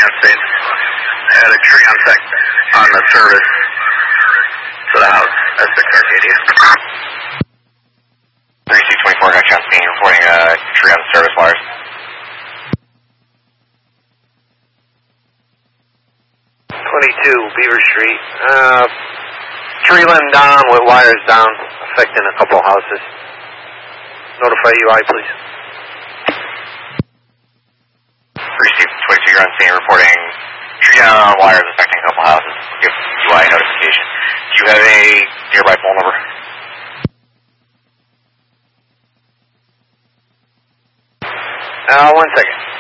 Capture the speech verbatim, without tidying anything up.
United States. Had a tree on sec on the service to the house. That's the Arcadia. three C twenty-four, got you on scene, reporting a tree on the service wires. twenty-two, Beaver Street. Uh, tree limb down with wires down, affecting a couple houses. Notify U I, please. three C twenty-two, you're on scene, reporting tree down on wires affecting a couple houses. Give U I notification. Do you have a nearby phone number? Uh, one second.